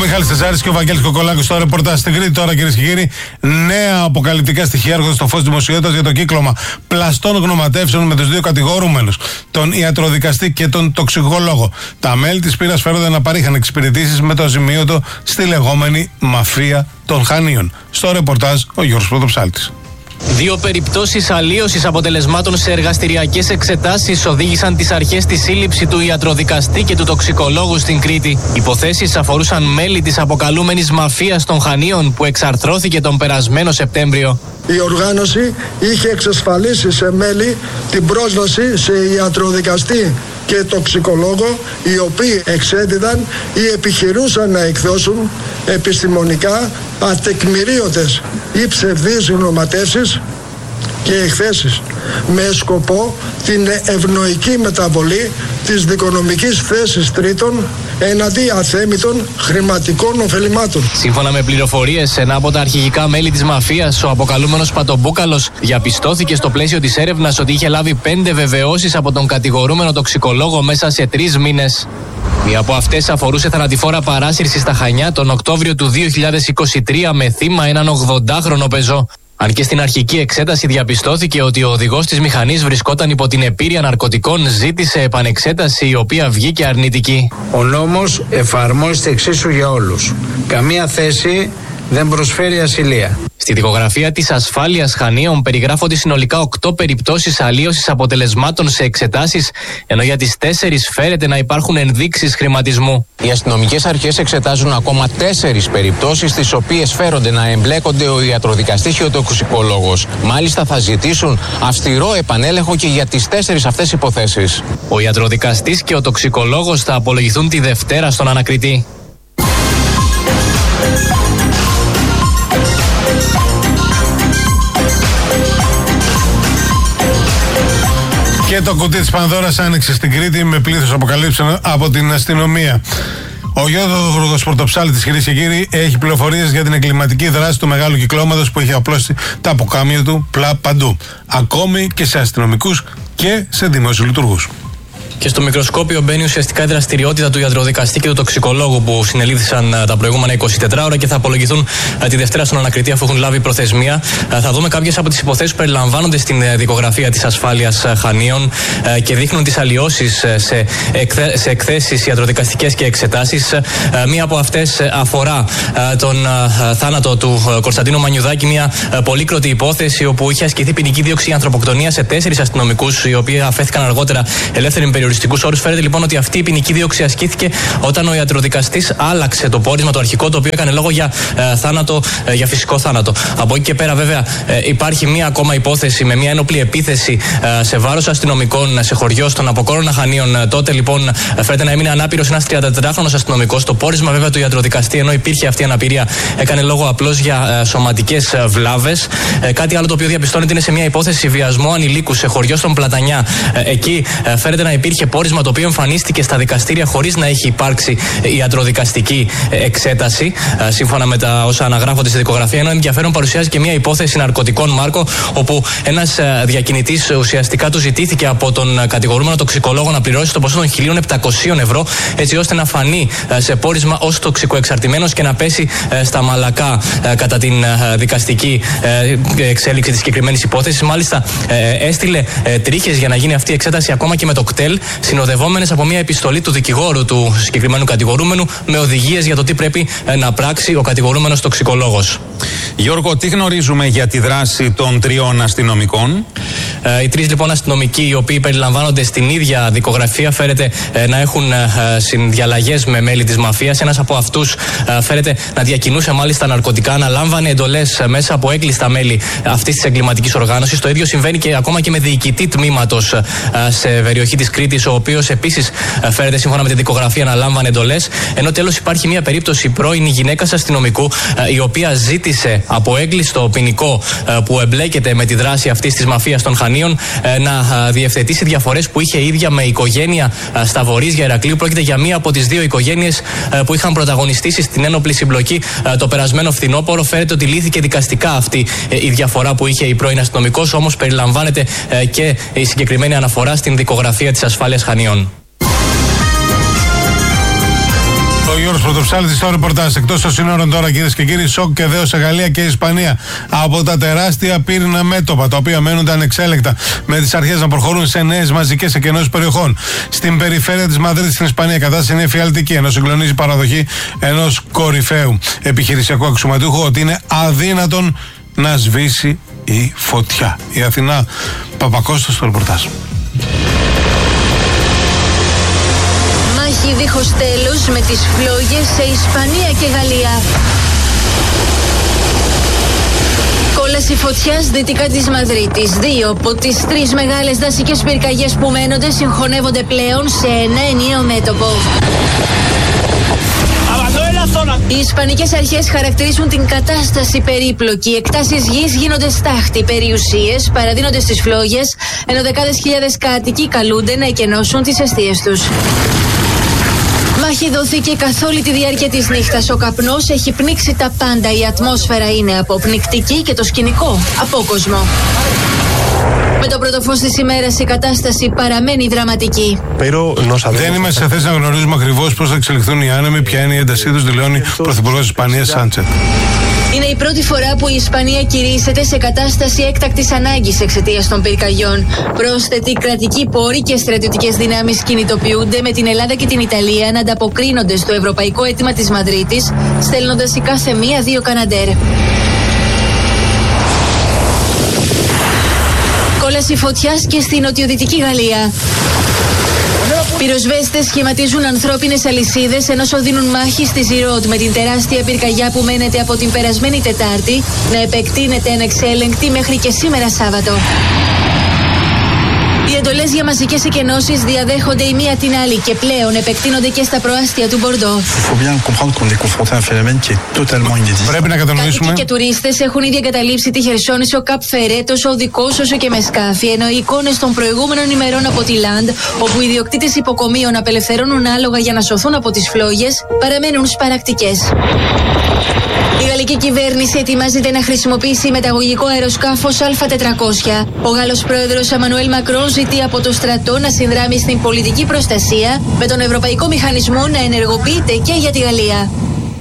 Μιχάλης Τεζάρης και ο Βαγγέλης Κοκολάκος στο ρεπορτάζ στην Κρήτη. Τώρα, κυρίες και κύριοι, νέα αποκαλυπτικά στοιχεία έρχονται στο φως δημοσιότητας για το κύκλωμα πλαστών γνωματεύσεων με τους δύο κατηγορούμενους, τον ιατροδικαστή και τον τοξικολόγο. Τα μέλη της πύρας φέρονται να παρήχαν εξυπηρετήσεις με το αζημίωτο στη λεγόμενη μαφία των Χανίων. Στο ρεπορτάζ ο Γιώργος Πρωτοψάλτης. Δύο περιπτώσεις αλλίωσης αποτελεσμάτων σε εργαστηριακές εξετάσεις οδήγησαν τις αρχές στη σύλληψη του ιατροδικαστή και του τοξικολόγου στην Κρήτη. Υποθέσεις αφορούσαν μέλη της αποκαλούμενης μαφίας των Χανίων που εξαρθρώθηκε τον περασμένο Σεπτέμβριο. Η οργάνωση είχε εξασφαλίσει σε μέλη την πρόσβαση σε ιατροδικαστή και τοξικολόγο, οι οποίοι εξέδιδαν ή επιχειρούσαν να εκδώσουν επιστημονικά ατεκμηρίωτες ή ψευδείς γνωματεύσεις και εκθέσεις με σκοπό την ευνοϊκή μεταβολή της δικονομικής θέσης τρίτων εναντί αθέμητων χρηματικών ωφελημάτων. Σύμφωνα με πληροφορίες, ένα από τα αρχηγικά μέλη της μαφίας, ο αποκαλούμενος Πατομπούκαλος, διαπιστώθηκε στο πλαίσιο της έρευνας ότι είχε λάβει 5 βεβαιώσεις από τον κατηγορούμενο τοξικολόγο μέσα σε 3 μήνες. Μία από αυτές αφορούσε θανατηφόρα παράσυρση στα Χανιά τον Οκτώβριο του 2023 με θύμα έναν 80χρονο πεζό. Αν και στην αρχική εξέταση διαπιστώθηκε ότι ο οδηγός της μηχανής βρισκόταν υπό την επίρρεια ναρκωτικών, ζήτησε επανεξέταση η οποία βγήκε αρνητική. Ο νόμος εφαρμόζεται εξίσου για όλους. Καμία θέση δεν προσφέρει ασυλία. Στη δικογραφία της ασφάλειας Χανίων περιγράφονται συνολικά 8 περιπτώσεις αλλίωσης αποτελεσμάτων σε εξετάσεις, ενώ για τις 4 φέρεται να υπάρχουν ενδείξεις χρηματισμού. Οι αστυνομικές αρχές εξετάζουν ακόμα 4 περιπτώσεις, στις οποίες φέρονται να εμπλέκονται ο ιατροδικαστής και ο τοξικολόγος. Μάλιστα, θα ζητήσουν αυστηρό επανέλεγχο και για τις 4 αυτές υποθέσεις. Ο ιατροδικαστής και ο τοξικολόγος θα απολογηθούν τη Δευτέρα στον ανακριτή. Και το κουτί της Πανδώρας άνοιξε στην Κρήτη με πλήθος αποκαλύψεων από την αστυνομία. Ο Γιώργος Πρωτοψάλτης, κυρίες και κύριοι, έχει πληροφορίες για την εγκληματική δράση του μεγάλου κυκλώματος που έχει απλώσει τα αποκάμια του παντού. Ακόμη και σε αστυνομικούς και σε δημόσιους λειτουργούς. Και στο μικροσκόπιο μπαίνει ουσιαστικά η δραστηριότητα του ιατροδικαστή και του τοξικολόγου που συνελήφθησαν τα προηγούμενα 24 ώρα και θα απολογηθούν τη Δευτέρα στον ανακριτή αφού έχουν λάβει προθεσμία. Θα δούμε κάποιες από τις υποθέσεις που περιλαμβάνονται στην δικογραφία της ασφάλειας Χανίων και δείχνουν τις αλλοιώσεις σε εκθέσεις ιατροδικαστικές και εξετάσεις. Μία από αυτές αφορά τον θάνατο του Κωνσταντίνου Μανιουδάκη, μια πολύκροτη υπόθεση όπου είχε ασκηθεί ποινική δίωξη για ανθρωποκτονία σε 4 αστυνομικούς, οι οποίοι αφέθηκαν αργότερα ελεύθεροι με περιοριστικούς όρους. Φαίνεται λοιπόν ότι αυτή η ποινική δίωξη ασκήθηκε όταν ο ιατροδικαστής άλλαξε το πόρισμα, το αρχικό, το οποίο έκανε λόγο για θάνατο, για φυσικό θάνατο. Από εκεί και πέρα, βέβαια, υπάρχει μία ακόμα υπόθεση με μία ένοπλη επίθεση σε βάρος αστυνομικών σε χωριό στον Αποκόρονα Χανίων. Τότε λοιπόν φαίνεται να έμεινε ανάπηρος ένας 34χρονος αστυνομικός. Το πόρισμα βέβαια του ιατροδικαστή, ενώ υπήρχε αυτή η αναπηρία, έκανε λόγο απλώς για σωματικές βλάβες. Κάτι άλλο το οποίο διαπιστώνεται είναι σε μία υπόθεση βιασμού ανηλίκου σε χωριό στον Πλατανιά. Εκεί φαίνεται να υπήρχε πόρισμα το οποίο εμφανίστηκε στα δικαστήρια χωρίς να έχει υπάρξει ιατροδικαστική εξέταση, σύμφωνα με τα όσα αναγράφονται στη δικογραφία. Ενώ ενδιαφέρον παρουσιάζει και μια υπόθεση ναρκωτικών, Μάρκο, όπου ένας διακινητής ουσιαστικά του ζητήθηκε από τον κατηγορούμενο τοξικολόγο να πληρώσει το ποσό των 1.700 ευρώ, έτσι ώστε να φανεί σε πόρισμα ως τοξικοεξαρτημένος και να πέσει στα μαλακά κατά την δικαστική εξέλιξη της συγκεκριμένης υπόθεσης. Μάλιστα, έστειλε τρίχες για να γίνει αυτή η εξέταση ακόμα και με το κτέλ, συνοδευόμενες από μια επιστολή του δικηγόρου του συγκεκριμένου κατηγορούμενου με οδηγίες για το τι πρέπει να πράξει ο κατηγορούμενος τοξικολόγος. Γιώργο, τι γνωρίζουμε για τη δράση των 3 αστυνομικών? Οι 3 λοιπόν αστυνομικοί, οι οποίοι περιλαμβάνονται στην ίδια δικογραφία, φέρεται να έχουν συνδιαλλαγές με μέλη της μαφίας. Ένας από αυτούς φέρεται να διακινούσε μάλιστα ναρκωτικά, να λάμβανε εντολές μέσα από έγκλειστα μέλη αυτής της εγκληματικής οργάνωσης. Το ίδιο συμβαίνει και ακόμα και με διοικητή τμήματος σε περιοχή της Κρήτης, ο οποίος επίσης φέρεται σύμφωνα με την δικογραφία να λάμβανε εντολές. Ενώ τέλος υπάρχει μια περίπτωση πρώην γυναίκας αστυνομικού, η οποία ζήτησε από έγκλειστο ποινικό που εμπλέκεται με τη δράση αυτής της μαφίας των Χανίων να διευθετήσει διαφορές που είχε ίδια με οικογένεια στα Βορίζια Ηρακλείου. Πρόκειται για μία από τις 2 οικογένειες που είχαν πρωταγωνιστήσει στην ένοπλη συμπλοκή το περασμένο φθινόπωρο. Φέρεται ότι λύθηκε δικαστικά αυτή η διαφορά που είχε η πρώην αστυνομικός, όμως περιλαμβάνεται και η συγκεκριμένη αναφορά στην δικογραφία της ασφάλειας Χανίων. Ο Γιώργος Πρωτοψάλτης στο ρεπορτάζ. Εκτός των σύνορων τώρα, κυρίες και κύριοι, σοκ και δέος σε Γαλλία και Ισπανία από τα τεράστια πύρινα μέτωπα, τα οποία μένονται ανεξέλεκτα, με τις αρχές να προχωρούν σε νέες μαζικές εκενώσεις περιοχών. Στην περιφέρεια της Μαδρίτης στην Ισπανία η κατάσταση είναι εφιαλτική, ενώ συγκλονίζει η παραδοχή ενός κορυφαίου επιχειρησιακού αξιωματούχου ότι είναι αδύνατον να σβήσει η φωτιά. Η Αθηνά Παπακώστας στο ρεπορτάζ. Μάχη δίχως τέλος με τις φλόγες σε Ισπανία και Γαλλία. Κόλαση φωτιάς δυτικά της Μαδρίτης. 2 από τις 3 μεγάλες δασικές πυρκαγιές που μένονται συγχωνεύονται πλέον σε ένα ενιαίο μέτωπο. Οι Ισπανικές αρχές χαρακτηρίζουν την κατάσταση περίπλοκη. Εκτάσεις γης γίνονται στάχτη. Περιουσίες παραδίνονται στις φλόγες, ενώ δεκάδες χιλιάδες κάτοικοι καλούνται να εκενώσουν τις εστίες τους. Μάχη δόθηκε καθ' όλη τη διάρκεια της νύχτας. Ο καπνός έχει πνίξει τα πάντα. Η ατμόσφαιρα είναι αποπνικτική και το σκηνικό απόκοσμο. Με το πρώτο φως της ημέρας η κατάσταση παραμένει δραματική. Δεν είμαστε σε θέση να γνωρίζουμε ακριβώς πώς θα εξελιχθούν οι άνεμοι, ποια είναι η έντασή τους, δηλώνει ο Πρωθυπουργός της Ισπανίας Σάντσεφ. Είναι η πρώτη φορά που η Ισπανία κηρύσσεται σε κατάσταση έκτακτης ανάγκης εξαιτίας των πυρκαγιών. Πρόσθετοι κρατικοί πόροι και στρατιωτικές δυνάμεις κινητοποιούνται, με την Ελλάδα και την Ιταλία να ανταποκρίνονται στο ευρωπαϊκό αίτημα της Μαδρίτης, στέλνοντας η κάθε μία 2 Καναντέρ. Κόλαση φωτιάς και στη νοτιοδυτική Γαλλία. Πυροσβέστες σχηματίζουν ανθρώπινες αλυσίδες ενώ δίνουν μάχη στη Ζιρόντ με την τεράστια πυρκαγιά που μένεται από την περασμένη Τετάρτη να επεκτείνεται ανεξέλεγκτη μέχρι και σήμερα Σάββατο. Οι εντολές για μαζικές εκενώσεις διαδέχονται η μία την άλλη και πλέον επεκτείνονται και στα προάστια του Μπορντό. Πρέπει να κατανοήσουμε. Κάτοικοι και τουρίστες έχουν ήδη εγκαταλείψει τη Χερσόνησο, Καπ Φερέ, τόσο οδικός όσο και με σκάφη, ενώ οι εικόνες των προηγούμενων ημερών από τη Λαντ, όπου οι ιδιοκτήτες υποκομείων απελευθερώνουν άλογα για να σωθούν από τις φλόγες, παραμένουν σπαρακτικές. Η γαλλική κυβέρνηση ετοιμάζεται να χρησιμοποιήσει μεταγωγικό αεροσκάφος Α400. Ο Γάλλος πρόεδρος Εμμανουέλ Μακρόν ζητεί από το στρατό να συνδράμει στην πολιτική προστασία, με τον Ευρωπαϊκό Μηχανισμό να ενεργοποιείται και για τη Γαλλία.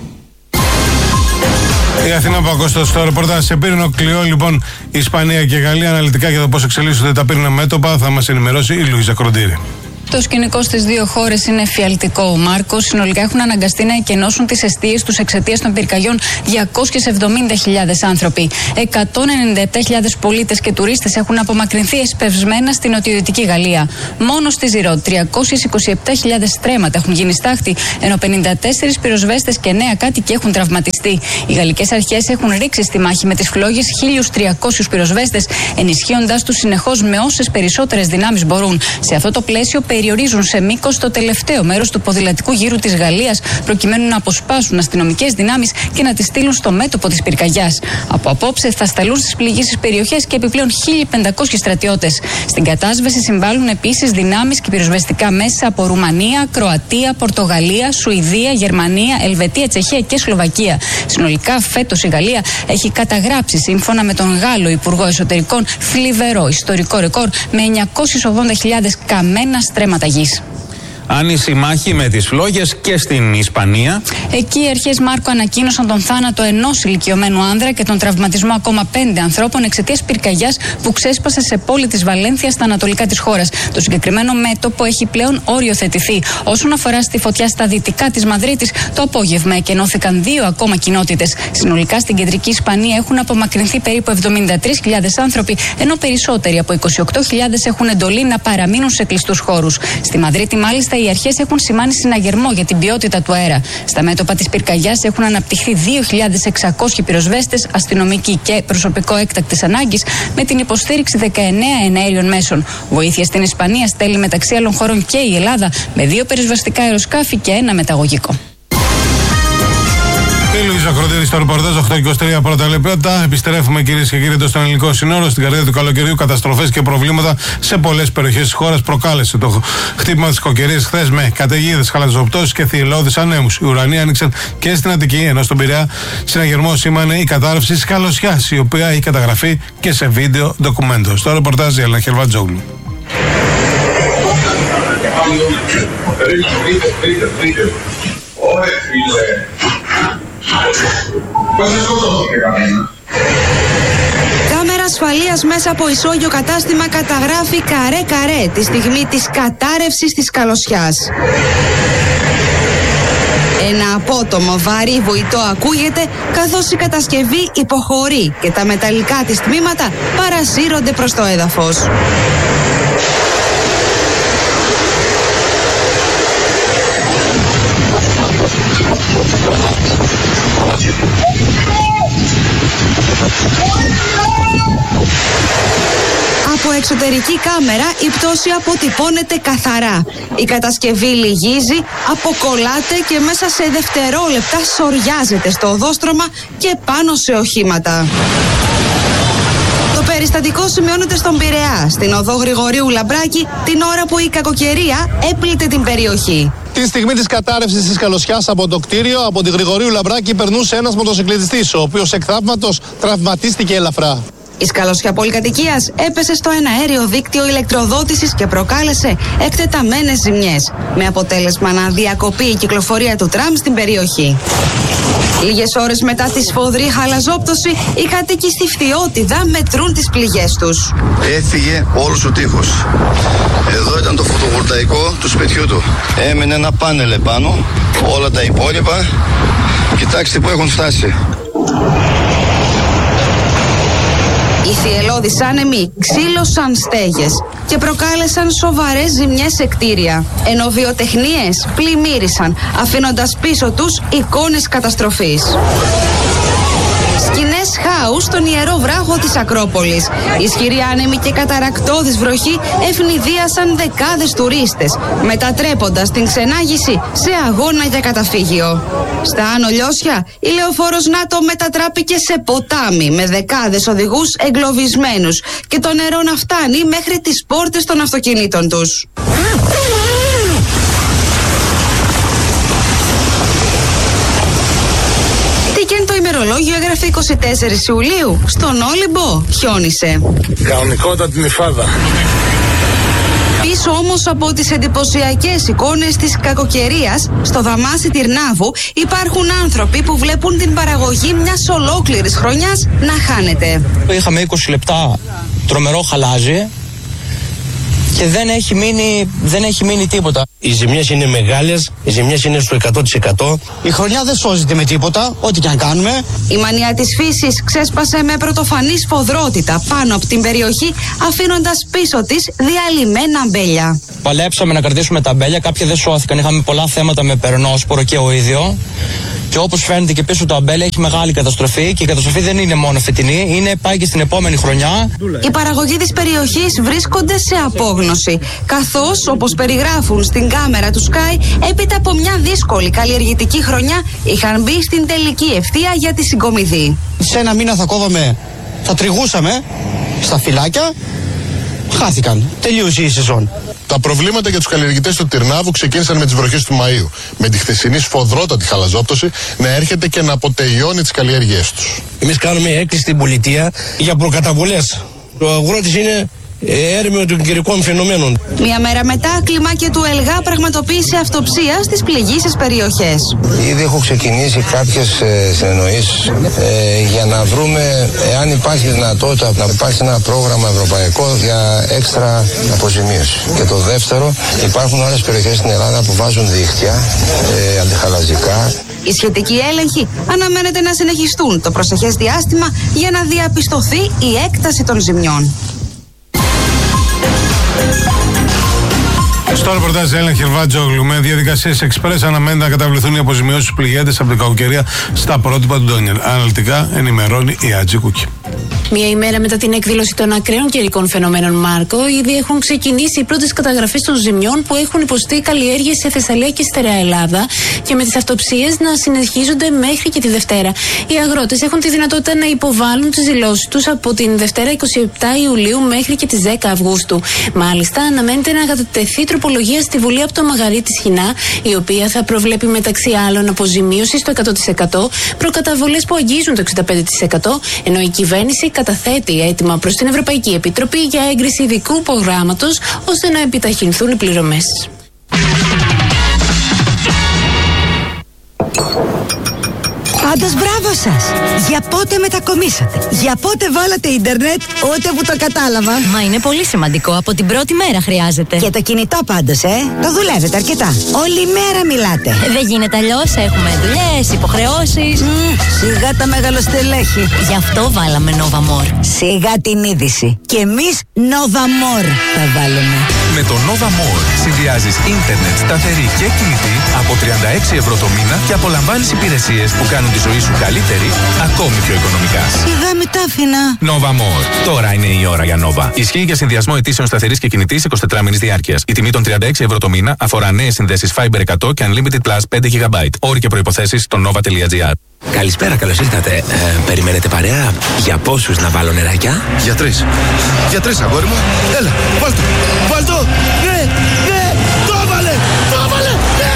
Η Αθηνά Παπακώστας στο ρεπορτάζ. Σε πύρινο κλειό, λοιπόν, η Ισπανία και η Γαλλία. Αναλυτικά για το πώς εξελίσσονται τα πύρινα μέτωπα θα μας ενημερώσει η Λουίζα Κροντήρη. Το σκηνικό στις 2 χώρες είναι εφιαλτικό. Ο Μάρκος συνολικά έχουν αναγκαστεί να εκενώσουν τις εστίες τους εξαιτίας των πυρκαγιών 270.000 άνθρωποι. 197.000 πολίτες και τουρίστες έχουν απομακρυνθεί εσπευσμένα στην νοτιοδυτική Γαλλία. Μόνο στη Ζιρόντ 327.000 στρέμματα έχουν γίνει στάχτη, ενώ 54 πυροσβέστες και 9 κάτοικοι έχουν τραυματιστεί. Οι γαλλικές αρχές έχουν ρίξει στη μάχη με τις φλόγες 1.300 πυροσβέστες, ενισχύοντάς τους συνεχώς με όσες περισσότερες δυνάμεις μπορούν. Σε αυτό το πλαίσιο περιορίζουν σε μήκος το τελευταίο μέρος του ποδηλατικού γύρου της Γαλλίας, προκειμένου να αποσπάσουν αστυνομικές δυνάμεις και να τις στείλουν στο μέτωπο της πυρκαγιάς. Από απόψε θα σταλούν στις πληγήσεις περιοχές και επιπλέον 1.500 στρατιώτες. Στην κατάσβεση συμβάλλουν επίσης δυνάμεις και πυροσβεστικά μέσα από Ρουμανία, Κροατία, Πορτογαλία, Σουηδία, Γερμανία, Ελβετία, Τσεχία και Σλοβακία. Συνολικά φέτος η Γαλλία έχει καταγράψει, σύμφωνα με τον Γάλλο Υπουργό Εσωτερικών, θλιβερό ιστορικό ρεκόρ με 980.000 καμένα στρέμματα γης. Άνηση μάχη με τις φλόγες και στην Ισπανία. Εκεί οι αρχές, Μάρκο, ανακοίνωσαν τον θάνατο ενός ηλικιωμένου άνδρα και τον τραυματισμό ακόμα 5 ανθρώπων εξαιτίας πυρκαγιάς που ξέσπασε σε πόλη της Βαλένθια στα ανατολικά της χώρας. Το συγκεκριμένο μέτωπο έχει πλέον όριοθετηθεί. Όσον αφορά στη φωτιά στα δυτικά της Μαδρίτης, το απόγευμα εκενώθηκαν 2 ακόμα κοινότητες. Συνολικά στην κεντρική Ισπανία έχουν απομακρυνθεί περίπου 73.000 άνθρωποι, ενώ περισσότεροι από 28.000 έχουν εντολή να παραμείνουν σε κλειστούς χώρους. Στη Μαδρίτη, μάλιστα, οι αρχές έχουν σημάνει συναγερμό για την ποιότητα του αέρα. Στα μέτωπα της πυρκαγιάς έχουν αναπτυχθεί 2.600 πυροσβέστες, αστυνομικοί και προσωπικό έκτακτης ανάγκης, με την υποστήριξη 19 εναέριων μέσων. Βοήθεια στην Ισπανία στέλνει μεταξύ άλλων χωρών και η Ελλάδα, με 2 πυροσβεστικά αεροσκάφη και 1 μεταγωγικό. Η Λουίζα Κροντήρη στο ρεπορτάζ 8:23 πρώτα λεπτά. Επιστρέφουμε, κυρίες και κύριοι, εδώ στον ελληνικό σύνορο. Στην καρδιά του καλοκαιριού, καταστροφές και προβλήματα σε πολλές περιοχές της χώρας προκάλεσε το χτύπημα της κακοκαιρίας χθες με καταιγίδες, χαλαζοπτώσεις και θυελλώδεις ανέμους. Οι ουρανοί άνοιξαν και στην Αττική, ενώ στον Πειραιά συναγερμό σήμανε η κατάρρευση της καλωσιάς, η οποία έχει καταγραφεί και σε βίντεο ντοκουμέντο. Στο ρεπορτάζ η Έλληνα Χερβατζόγλου. Κάμερα ασφαλείας μέσα από ισόγειο κατάστημα καταγράφει καρέ-καρέ τη στιγμή της κατάρρευσης της καλωσιάς. Ένα απότομο βαρύ βουητό ακούγεται καθώς η κατασκευή υποχωρεί και τα μεταλλικά της τμήματα παρασύρονται προς το έδαφος. Από εξωτερική κάμερα η πτώση αποτυπώνεται καθαρά. Η κατασκευή λυγίζει, αποκολλάται και μέσα σε δευτερόλεπτα σοριάζεται στο οδόστρωμα και πάνω σε οχήματα. Το περιστατικό σημειώνεται στον Πειραιά, στην οδό Γρηγορίου Λαμπράκη, την ώρα που η κακοκαιρία έπλητε την περιοχή. Τη στιγμή της κατάρρευσης της καλωσιάς από το κτίριο, από τη Γρηγορίου Λαμπράκη περνούσε ένας μοτοσυκλετιστής, ο οποίος εκ θαύματος τραυματίστηκε ελαφρά. Η σκαλωσιά πολυκατοικίας έπεσε στο εναέριο δίκτυο ηλεκτροδότησης και προκάλεσε εκτεταμένες ζημιές, με αποτέλεσμα να διακοπεί η κυκλοφορία του τραμ στην περιοχή. Λίγες ώρες μετά τη σφοδρή χαλαζόπτωση, οι κάτοικοι στη Φθιώτιδα μετρούν τις πληγές τους. Έφυγε όλος ο τοίχος. Εδώ ήταν το φωτοβολταϊκό του σπιτιού του. Έμεινε ένα πάνελ επάνω, όλα τα υπόλοιπα. Κοιτάξτε που έχουν φτάσει. Οι θυελλώδεις άνεμοι ξύλωσαν στέγες και προκάλεσαν σοβαρές ζημιές σε κτίρια, ενώ βιοτεχνίες πλημμύρισαν, αφήνοντας πίσω τους εικόνες καταστροφής. Σκηνές χάους στον ιερό βράχο της Ακρόπολης. Ισχυρή άνεμη και καταρακτώδης βροχή ευνηδίασαν δεκάδες τουρίστες, μετατρέποντας την ξενάγηση σε αγώνα για καταφύγιο. Στα Άνω Λιώσια, η λεωφόρος ΝΑΤΟ μετατράπηκε σε ποτάμι με δεκάδες οδηγούς εγκλωβισμένους και το νερό να φτάνει μέχρι τις πόρτες των αυτοκινήτων τους. Το ημερολόγιο έγραφε 24 Ιουλίου. Στον Όλυμπο χιόνισε. Κανονικότατη νυφάδα. Πίσω όμως από τις εντυπωσιακές εικόνες της κακοκαιρίας, στο δαμάσι Τυρνάβου υπάρχουν άνθρωποι που βλέπουν την παραγωγή μιας ολόκληρης χρονιάς να χάνεται. Είχαμε 20 λεπτά τρομερό χαλάζι και δεν έχει μείνει τίποτα. Οι ζημιές είναι μεγάλες, οι ζημιές είναι στο 100%. Η χρονιά δεν σώζεται με τίποτα, ό,τι και αν κάνουμε. Η μανία της φύσης ξέσπασε με πρωτοφανή σφοδρότητα πάνω από την περιοχή, αφήνοντας πίσω της διαλυμένα αμπέλια. Παλέψαμε να κρατήσουμε τα αμπέλια, κάποια δεν σώθηκαν, είχαμε πολλά θέματα με περνόσπορο και ο ίδιο. Και όπως φαίνεται και πίσω το αμπέλια έχει μεγάλη καταστροφή και η καταστροφή δεν είναι μόνο φετινή, πάει και στην επόμενη χρονιά. Οι παραγωγοί της περιοχής βρίσκονται σε απόγνωση, καθώς όπως περιγράφουν στην κάμερα του Sky, έπειτα από μια δύσκολη καλλιεργητική χρονιά είχαν μπει στην τελική ευθεία για τη συγκομιδή. Σε ένα μήνα θα τριγούσαμε στα φυλάκια, χάθηκαν, τελείωσε η σεζόν. Τα προβλήματα για τους καλλιεργητές του Τυρνάβου ξεκίνησαν με τις βροχές του Μαΐου, με τη χθεσινή σφοδρότατη χαλαζόπτωση να έρχεται και να αποτελειώνει τις καλλιέργειές τους. Εμείς κάνουμε έκκληση στην πολιτεία για προκαταβολές. Ο αγρότης είναι έρμεο των καιρικών φαινομένων. Μια μέρα μετά, κλιμάκια του ΕΛΓΑ πραγματοποίησε αυτοψία στις πληγείσες περιοχές. Ήδη έχω ξεκινήσει κάποιες συνεννοήσεις για να βρούμε εάν υπάρχει δυνατότητα να υπάρξει ένα πρόγραμμα ευρωπαϊκό για έξτρα αποζημίωση. Και το δεύτερο, υπάρχουν άλλες περιοχές στην Ελλάδα που βάζουν δίχτυα αντιχαλαζικά. Οι σχετικοί έλεγχοι αναμένεται να συνεχιστούν το προσεχές διάστημα για να διαπιστωθεί η έκταση των ζημιών. Στο ρεπορτάζ Έλληνα Χερβάτζογλου, με διαδικασίες εξπρές αναμένεται να καταβληθούν οι αποζημιώσεις στους πληγέντες από την κακοκαιρία στα πρότυπα του Ντόνιελ. Αναλυτικά ενημερώνει η Άτζη Κούκη. Μία ημέρα μετά την εκδήλωση των ακραίων καιρικών φαινομένων Μάρκο, ήδη έχουν ξεκινήσει οι πρώτες καταγραφές των ζημιών που έχουν υποστεί καλλιέργειες σε Θεσσαλία και Στερεά Ελλάδα και με τις αυτοψίες να συνεχίζονται μέχρι και τη Δευτέρα. Οι αγρότες έχουν τη δυνατότητα να υποβάλουν τις δηλώσεις τους από την Δευτέρα 27 Ιουλίου μέχρι και τις 10 Αυγούστου. Μάλιστα, αναμένεται να κατατεθεί τροπολογία στη Βουλή από το Μαγαρίτη Σχοινά, η οποία θα προβλέπει μεταξύ άλλων αποζημίωση στο 100%, προκαταβολές που αγγίζουν το 65%, ενώ η κυβέρνηση καταθέτει έτοιμα προς την Ευρωπαϊκή Επιτροπή για έγκριση ειδικού προγράμματος ώστε να επιταχυνθούν οι πληρωμές. Πάντως μπράβο σας. Για πότε μετακομίσατε? Για πότε βάλατε ίντερνετ? Ούτε που το κατάλαβα. Μα είναι πολύ σημαντικό. Από την πρώτη μέρα χρειάζεται. Και το κινητό πάντως, το δουλεύετε αρκετά. Όλη μέρα μιλάτε. Δεν γίνεται αλλιώς. Έχουμε δουλειές, υποχρεώσεις. Σιγά τα μεγαλοστελέχη. Γι' αυτό βάλαμε Nova More. Σιγά την είδηση. Και εμείς Nova More θα βάλουμε. Με το Nova More συνδυάζεις ίντερνετ σταθερή και κινητή από 36 ευρώ το μήνα και απολαμβάνεις υπηρεσίες που κάνουν τη ζωή σου καλύτερη, ακόμη πιο οικονομικά. Σιγά με τα άφηνα. Nova More. Τώρα είναι η ώρα για Nova. Ισχύει για συνδυασμό αιτήσεων σταθερής και κινητής 24 μήνες διάρκειας. Η τιμή των 36 ευρώ το μήνα αφορά νέες συνδέσεις Fiber 100 και Unlimited Plus 5 GB. Όροι και προϋποθέσεις στο nova.gr. Καλησπέρα, καλώς ήρθατε. Περιμένετε παρέα? Για πόσους να βάλω νεράκια? Για 3. Για 3, αγόρι μου. Έλα, βάλτο. Βάλτο. Ναι, ναι. Το έβαλε. Το έβαλε. Ναι.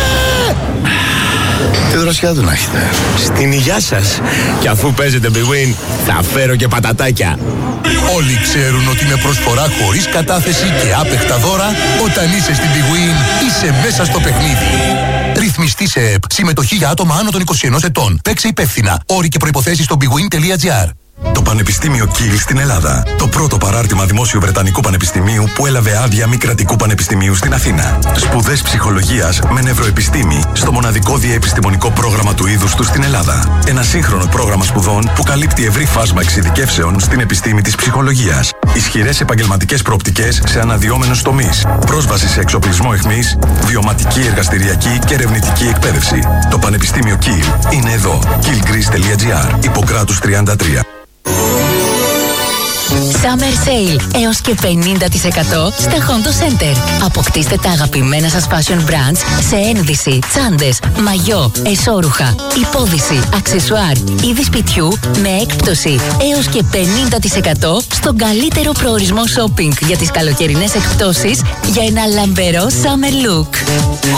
Τι δροσιά του να έχετε. Στην υγειά σας. Και αφού παίζετε Big Win, θα φέρω και πατατάκια. Όλοι ξέρουν ότι είναι προσφορά χωρίς κατάθεση και άπεχτα δώρα. Όταν είσαι στην Big Win, είσαι μέσα στο παιχνίδι. Ρυθμιστή σε ΕΠ. Συμμετοχή για άτομα άνω των 21 ετών. Παίξε υπεύθυνα. Όροι και προϋποθέσεις στο bigwin.gr. Το Πανεπιστήμιο Κιλ στην Ελλάδα. Το πρώτο παράρτημα δημόσιου Βρετανικού Πανεπιστημίου που έλαβε άδεια μη κρατικού πανεπιστημίου στην Αθήνα. Σπουδές ψυχολογίας με νευροεπιστήμη στο μοναδικό διαεπιστημονικό πρόγραμμα του είδους του στην Ελλάδα. Ένα σύγχρονο πρόγραμμα σπουδών που καλύπτει ευρύ φάσμα εξειδικεύσεων στην επιστήμη της ψυχολογίας. Ισχυρές επαγγελματικές προοπτικές σε αναδυόμενους τομείς. Πρόσβαση σε εξοπλισμό αιχμής, βιωματική, εργαστηριακή και ερευνητική εκπαίδευση. Το Πανεπιστήμιο Κιλ είναι εδώ. killgreece.gr. Ιπποκράτους 33. Summer Sale έως και 50% στα Hondo Center. Αποκτήστε τα αγαπημένα σας fashion brands σε ένδυση, τσάντες, μαγιό, εσώρουχα, υπόδυση, αξεσουάρ, είδη σπιτιού με έκπτωση έως και 50% στον καλύτερο προορισμό shopping για τις καλοκαιρινές εκπτώσεις για ένα λαμπερό summer look.